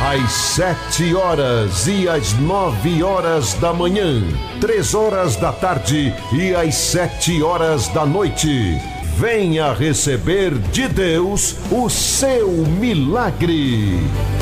às 7 horas e às 9 horas da manhã, 3 horas da tarde e às 7 horas da noite. Venha receber de Deus o seu milagre.